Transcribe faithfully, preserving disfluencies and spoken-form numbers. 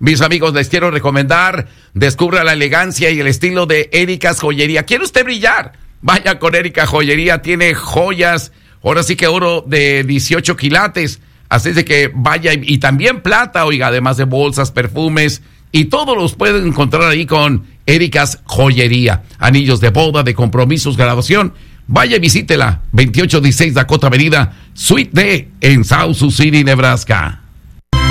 Mis amigos, les quiero recomendar, descubra la elegancia y el estilo de Erika's Joyería. ¿Quiere usted brillar? Vaya con Erika Joyería, tiene joyas, ahora sí que oro de dieciocho quilates, así de que vaya, y también plata, oiga, además de bolsas, perfumes, y todos los pueden encontrar ahí con Erika's Joyería. Anillos de boda, de compromisos, graduación. Vaya y visítela, veintiocho dieciséis Dakota Avenida, Suite D, en South Sioux City, Nebraska.